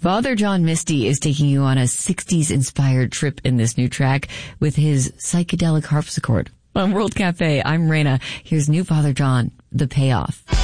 Father John Misty is taking you on a 60s-inspired trip in this new track with his psychedelic harpsichord. On World Cafe, I'm Raina. Here's new Father John, The Payoff.